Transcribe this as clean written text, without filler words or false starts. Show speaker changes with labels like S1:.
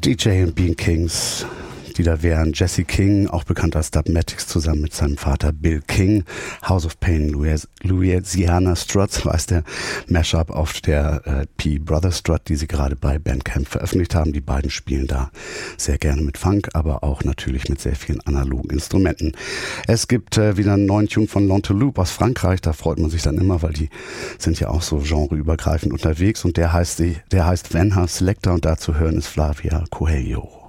S1: DJ und Bean Kings, die da wären Jesse King, auch bekannt als Dubmatix, zusammen mit seinem Vater Bill King. House of Pain, Louisiana Struts war der Mashup auf der P. Brother Strut, die sie gerade bei Bandcamp veröffentlicht haben. Die beiden spielen da sehr gerne mit Funk, aber auch natürlich mit sehr vielen analogen Instrumenten. Es gibt wieder einen neuen Tune von Lanteloup aus Frankreich, da freut man sich dann immer, weil die sind ja auch so genreübergreifend unterwegs und der heißt Venha Selector und dazu hören ist Flavia Coelho.